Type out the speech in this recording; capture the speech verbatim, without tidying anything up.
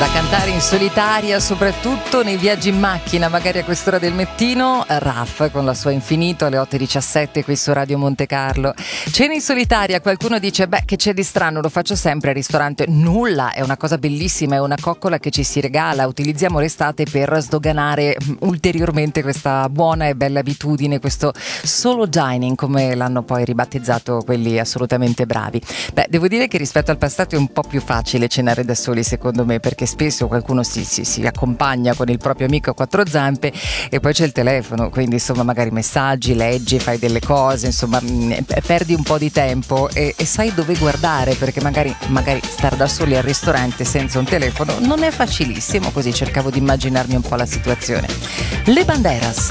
Da cantare in solitaria, soprattutto nei viaggi in macchina, magari a quest'ora del mattino, Raf con la sua Infinito alle otto e diciassette qui su Radio Monte Carlo. Cena in solitaria, qualcuno dice, beh, che c'è di strano, lo faccio sempre al ristorante. Nulla, è una cosa bellissima, è una coccola che ci si regala, utilizziamo l'estate per sdoganare ulteriormente questa buona e bella abitudine, questo solo dining, come l'hanno poi ribattezzato quelli assolutamente bravi. Beh, devo dire che rispetto al passato è un po' più facile cenare da soli, secondo me, perché spesso qualcuno si, si, si accompagna con il proprio amico a quattro zampe e poi c'è il telefono, quindi insomma magari messaggi, leggi, fai delle cose, insomma mh, perdi un po' di tempo e, e sai dove guardare, perché magari, magari stare da soli al ristorante senza un telefono non è facilissimo, così cercavo di immaginarmi un po' la situazione. Le Banderas.